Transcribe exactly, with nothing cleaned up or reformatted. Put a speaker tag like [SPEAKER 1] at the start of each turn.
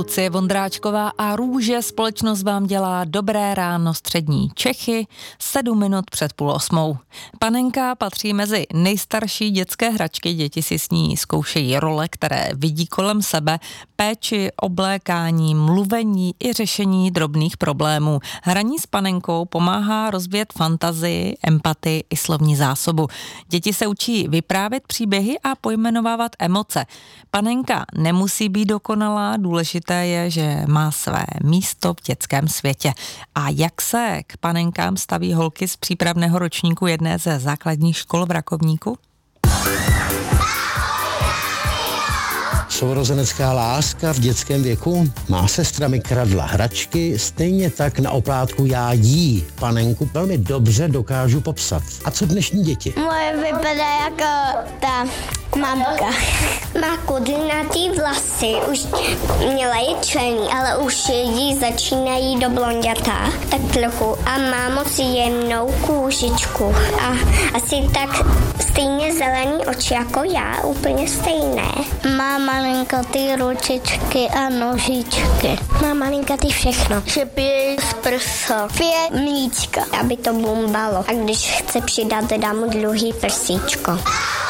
[SPEAKER 1] Lucie Vondráčková a Růže, společnost vám dělá dobré ráno střední Čechy, sedm minut před půl osmou. Panenka patří mezi nejstarší dětské hračky, děti si s ní zkoušejí role, které vidí kolem sebe, péči, oblékání, mluvení i řešení drobných problémů. Hraní s panenkou pomáhá rozvíjet fantazii, empatii i slovní zásobu. Děti se učí vyprávět příběhy a pojmenovávat emoce. Panenka nemusí být dokonalá, důležité je, že má své místo v dětském světě. A jak se k panenkám staví holky z přípravného ročníku jedné ze základních škol v Rakovníku?
[SPEAKER 2] Sourozenecká láska v dětském věku. Má sestra mi kradla hračky, stejně tak na oplátku já jí panenku velmi dobře dokážu popsat. A co dnešní děti?
[SPEAKER 3] Moje vypadá jako ta mamka. Má kudrnatý vlasy, už měla je černý, ale už jí začínají do blondětá, tak trochu. A má moc jemnou kůžičku a asi tak stejně zelený oči jako já, úplně stejné. Má malinkatý ručičky a nožičky. Má malinkatý všechno. Že pije z prsa. Pije mlíčka, aby to bumbalo. A když chce přidat, dá mu druhý prsíčko.